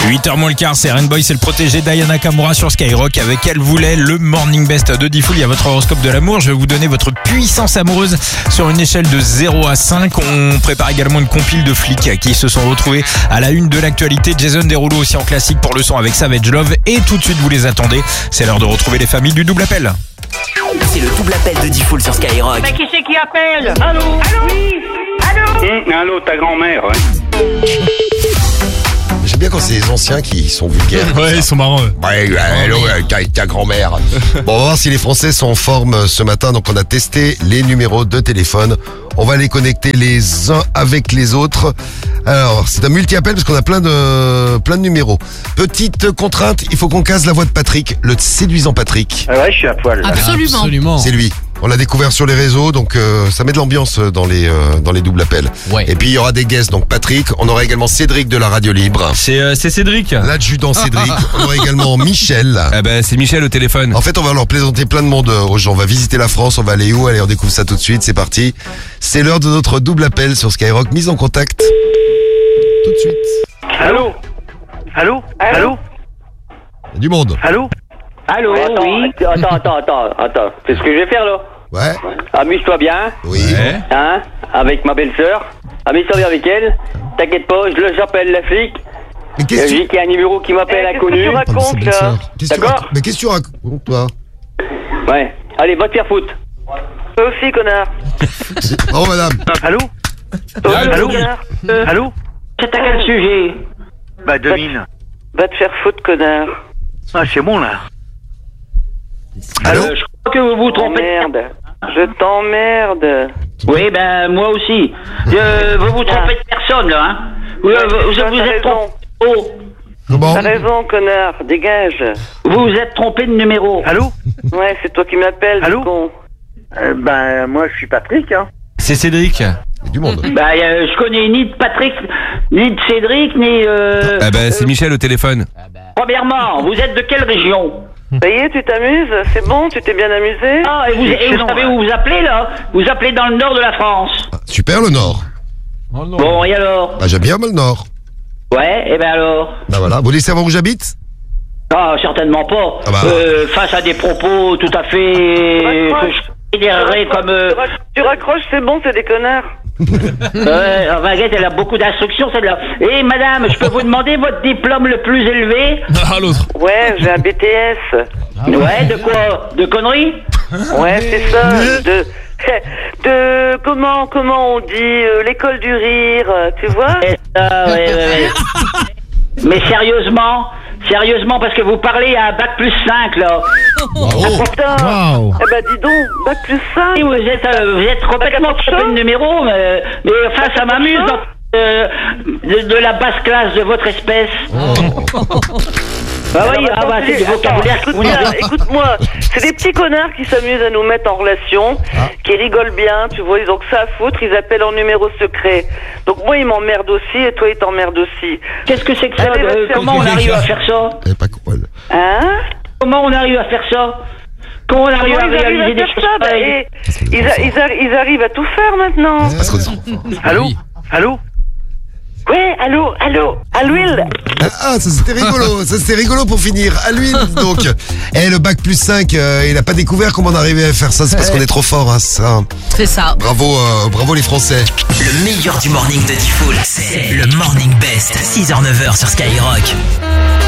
8h moins le quart, c'est Rainbow, c'est le protégé d'Aya Nakamura sur Skyrock. Avec Elle voulait le Morning Best de Diffoul. Il y a votre horoscope de l'amour. Je vais vous donner votre puissance amoureuse sur une échelle de 0 à 5. On prépare également une compile de flics qui se sont retrouvés à la une de l'actualité. Jason Derulo aussi en classique pour le son avec Savage Love. Et tout de suite, vous les attendez. C'est l'heure de retrouver les familles du double appel. C'est le double appel de Diffoul sur Skyrock. Mais qui c'est qui appelle? Allô? Allô? Oui? Allô? Allô, ta grand-mère, ouais. J'aime bien quand c'est les anciens qui sont vulgaires. Ouais, ils sont marrants. Ouais, hello, ta grand-mère. Bon, on va voir si les Français sont en forme ce matin. Donc, on a testé les numéros de téléphone. On va les connecter les uns avec les autres. Alors, c'est un multi-appel parce qu'on a plein de numéros. Petite contrainte, il faut qu'on case la voix de Patrick, le séduisant Patrick. Ah ouais, je suis à poil. Là. Absolument. C'est lui. On l'a découvert sur les réseaux, donc ça met de l'ambiance dans les doubles appels. Ouais. Et puis il y aura des guests, donc Patrick. On aura également Cédric de la Radio Libre. C'est Cédric. L'adjudant Cédric. On aura également Michel. Ah bah, c'est Michel au téléphone. En fait, on va leur présenter plein de monde aux gens. On va visiter la France, on va aller où? Allez, on découvre ça tout de suite. C'est parti. C'est l'heure de notre double appel sur Skyrock. Mise en contact. Tout de suite. Allô? Allô? Allô? Il y a du monde. Allô? Allô? Oui? Attends. C'est ce que je vais faire là. Ouais. Amuse-toi bien, Oui. hein, avec ma belle-sœur. Amuse-toi bien avec elle. T'inquiète pas, j'appelle la flic. Mais qu'est-ce que J'ai qu'il y a un numéro qui m'appelle inconnu. tu racontes? D'accord. Mais qu'est-ce que tu racontes, toi? Ouais. Allez, va te faire foutre. Toi aussi, connard. Oh, madame. Allô? Allô? Allô? C'est à quel sujet? Bah, devine. Va te faire foutre, connard. Ah, c'est bon, là. Allô? Je crois que vous vous trompez. Merde. Je t'emmerde. Oui, ben, moi aussi. Vous vous trompez de personne, là, hein. Vous t'as êtes raison. trompé. Oh, Comment? T'as raison, connard. Dégage. vous vous êtes trompé de numéro. Allô? Ouais, c'est toi qui m'appelles, Allô? con. Ben, moi, je suis Patrick, hein. C'est Cédric. Il y a du monde. Ben, je connais ni de Patrick, ni de Cédric, ni... Ah bah, c'est Michel au téléphone. Premièrement, vous êtes de quelle région? Ça y est, tu t'amuses? C'est bon, tu t'es bien amusé? Ah, et vous savez où vous appelez, là? Vous appelez dans le nord de la France. Super, le Nord. Bon, et alors? Bah, j'aime bien, moi, le Nord. Ouais, et ben alors? Bah, voilà. Vous voulez savoir où j'habite? Ah, certainement pas. Ah bah. Face à des propos tout à fait... considérés comme... Tu raccroches, c'est bon, c'est des connards. Baguette, elle a beaucoup d'instructions, celle-là. Et madame, je peux vous demander votre diplôme le plus élevé? Ah, l'autre. Ouais, j'ai un BTS. Ouais, de quoi? De conneries? Ouais, c'est ça. De comment on dit l'école du rire, tu vois? Ouais. Mais sérieusement, parce que vous parlez à bac plus 5, là. Putain. Eh ben dis donc, bac plus 5. Et vous êtes complètement trompé de numéro, mais enfin, ça m'amuse de la basse classe de votre espèce. Bah oui, c'est du vocabulaire. Écoute-moi, c'est des petits connards qui s'amusent à nous mettre en relation, qui rigolent bien, tu vois, ils ont que ça à foutre, ils appellent en numéro secret. Donc moi, ils m'emmerdent aussi, et toi, ils t'emmerdent aussi. Qu'est-ce que c'est que ça? Allez, Comment on arrive à faire ça? Elle est pas cool. Hein? Comment on arrive à faire ça? Comment on arrive à réaliser des choses pareilles? Ils arrivent à tout faire maintenant. Parce qu'on Allô? Allô? Ouais, allô, à l'huile. Ah, ça c'était rigolo pour finir. À l'huile, donc. Le bac plus 5, il n'a pas découvert comment on arrivait à faire ça. C'est parce qu'on est trop fort, hein, ça. C'est ça. Bravo les Français. Le meilleur du morning de Diffoul, c'est le Morning Best, 6h-9h sur Skyrock.